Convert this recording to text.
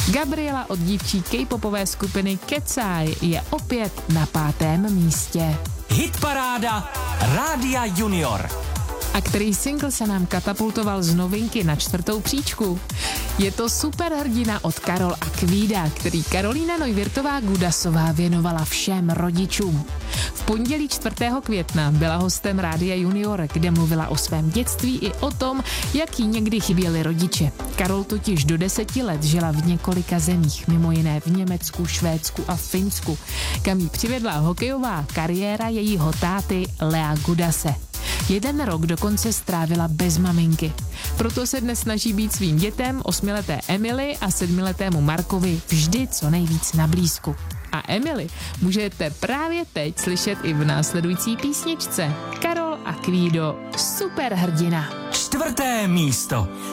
Gabriela od dívčí K-popové skupiny Cat's Eye je opět na 5. místě. Hitparáda Rádia Junior. A který single se nám katapultoval z novinky na 4. příčku? Je to Superhrdina od Karol a Kvída, který Karolína Neuwirthová Gudasová věnovala všem rodičům. V pondělí 4. května byla hostem Rádia Junior, kde mluvila o svém dětství i o tom, jak jí někdy chyběli rodiče. Karol totiž do 10 let žila v několika zemích, mimo jiné v Německu, Švédsku a Finsku, kam jí přivedla hokejová kariéra jejího táty Lea Gudase. 1 rok dokonce strávila bez maminky. Proto se dnes snaží být svým dětem, 8leté Emily a 7letému Markovi vždy co nejvíc na blízku. A Emily můžete právě teď slyšet i v následující písničce. Karol a Kvído, Superhrdina. 4. místo.